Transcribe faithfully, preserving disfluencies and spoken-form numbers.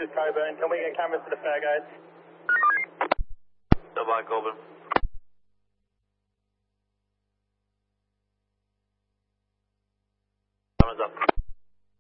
is Coburn. Can we get cameras to the fair, guys? Stand by, Coburn. Cameras up.